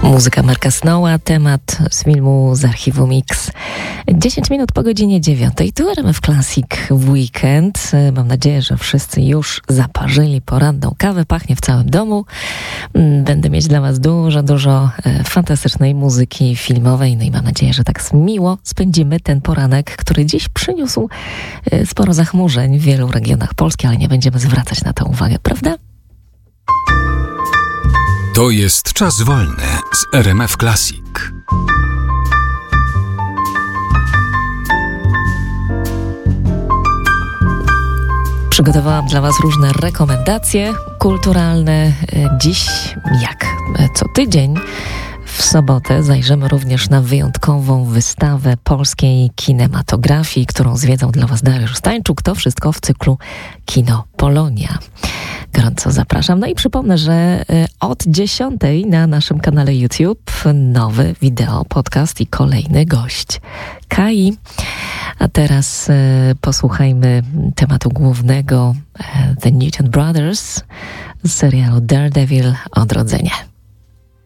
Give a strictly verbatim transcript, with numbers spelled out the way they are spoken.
Muzyka Marka Snowa, temat z filmu z archiwum Mix. dziesięć minut po godzinie dziewiątej. Tu R M F Classic w weekend. Mam nadzieję, że wszyscy już zaparzyli poranną kawę. Pachnie w całym domu. Będę mieć dla Was dużo, dużo fantastycznej muzyki filmowej. No i mam nadzieję, że tak miło spędzimy ten poranek, który dziś przyniósł sporo zachmurzeń w wielu regionach Polski, ale nie będziemy zwracać na to uwagę, prawda? To jest Czas Wolny z R M F Classic. Przygotowałam dla Was różne rekomendacje kulturalne. Dziś, jak co tydzień, w sobotę zajrzymy również na wyjątkową wystawę polskiej kinematografii, którą zwiedzał dla Was Dariusz Stańczuk. To wszystko w cyklu Kino Polonia. Gorąco zapraszam. No i przypomnę, że od dziesiątej na naszym kanale YouTube nowy wideo, podcast i kolejny gość. Kai. A teraz e, posłuchajmy tematu głównego e, The Newton Brothers z serialu Daredevil Odrodzenie.